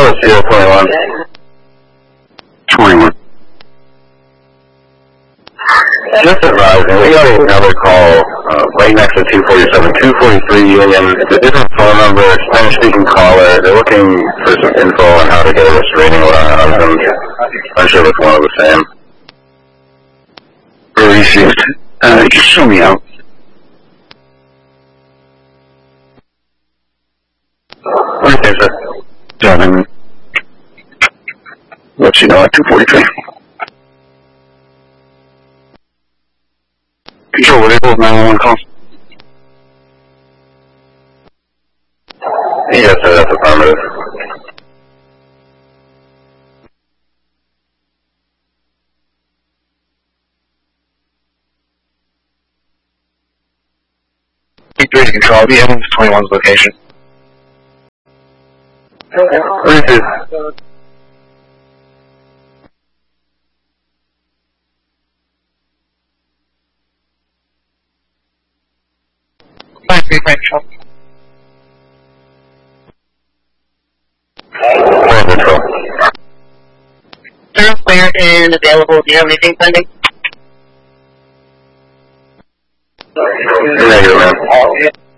Seal 21. 21. Just advising, we got another call right next to 247, 243 Union. It's a different phone number, Spanish-speaking caller. They're looking for some info on how to get a restraining order on husband. I'm sure it's one of the same. Received. Just show me out. What do you think, sir? John, let you know at 243. Control, what able 911 calls? Yes, sir, that's affirmative. Keep 3 to control. I'll be heading to 21's location. Receive. Control. Control. Sir, cleared and available. Do you have anything pending? Negative, man.